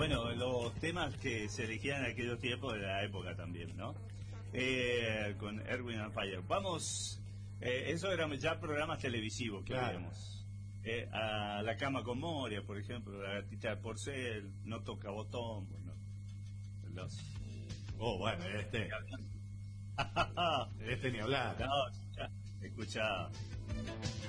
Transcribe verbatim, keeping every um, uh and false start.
Bueno, los temas que se elegían en aquellos tiempos de la época también, ¿no? Eh, con Erwin and Fire. Vamos, eh, eso eran ya programas televisivos que Claro. veíamos. Eh, a La cama con Moria, por ejemplo, La gatita de porcel, No toca botón, bueno, los... Oh, bueno, este. Este ni hablar. No, escucha, escucha.